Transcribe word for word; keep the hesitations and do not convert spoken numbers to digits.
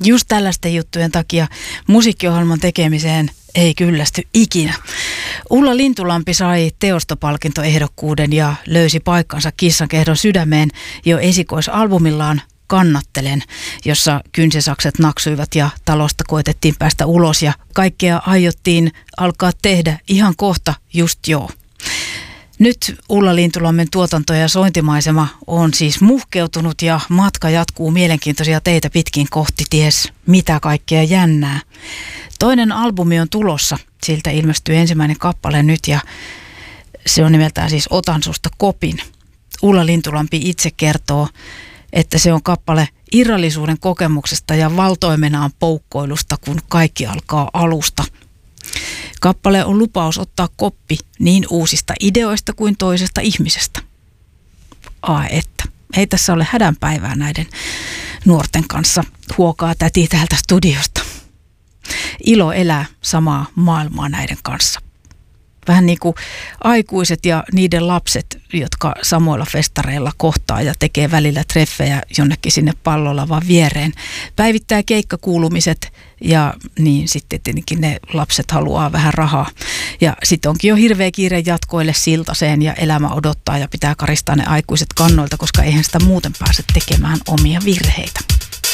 just tällaisten juttujen takia musiikkiohjelman tekemiseen ei kyllästy ikinä. Ulla Lintulampi sai teostopalkintoehdokkuuden ja löysi paikkansa Kissankehdon sydämeen jo esikoisalbumillaan Kannattelen, jossa kynsisakset naksuivat ja talosta koetettiin päästä ulos ja kaikkea aiottiin alkaa tehdä ihan kohta just joo. Nyt Ulla Lintulammen tuotanto ja sointimaisema on siis muhkeutunut ja matka jatkuu mielenkiintoisia teitä pitkin kohti ties mitä kaikkea jännää. Toinen albumi on tulossa, siltä ilmestyy ensimmäinen kappale nyt ja se on nimeltään siis Otan susta kopin. Ulla Lintulampi itse kertoo, että se on kappale irrallisuuden kokemuksesta ja valtoimenaan poukkoilusta, kun kaikki alkaa alusta. Kappale on lupaus ottaa koppi niin uusista ideoista kuin toisesta ihmisestä. Ai että, ei tässä ole hädänpäivää näiden nuorten kanssa, huokaa täti täältä studiosta. Ilo elää samaa maailmaa näiden kanssa. Vähän niin kuin aikuiset ja niiden lapset, jotka samoilla festareilla kohtaa ja tekee välillä treffejä jonnekin sinne pallolavan viereen. Päivittää keikkakuulumiset ja niin sitten tietenkin ne lapset haluaa vähän rahaa. Ja sitten onkin jo hirveä kiire jatkoille siltaseen ja elämä odottaa ja pitää karistaa ne aikuiset kannoilta, koska eihän sitä muuten pääse tekemään omia virheitä.